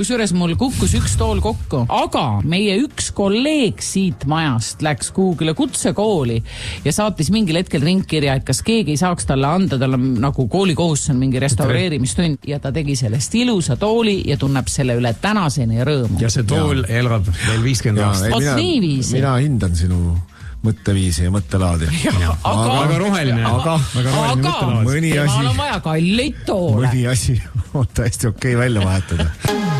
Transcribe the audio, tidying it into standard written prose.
kusjuures mul kukkus üks tool kokku, aga meie üks kolleeg siit majast läks kuhugile kutsekooli ja saatis mingil hetkel ringkirja, et kas keegi ei saaks talle anda, tal on nagu koolikohus on mingi restaureerimistund ja ta tegi sellest ilusa tooli ja tunneb selle üle tänaseni rõõmu. Ja see tool elab veel 50 aastat. Mina hindan sinu mõtteviisi ja mõttelaadi. Aga roheline. Aga mõni asi on vaja kalleid toole. Mõni asi on täiesti okei välja vahetada.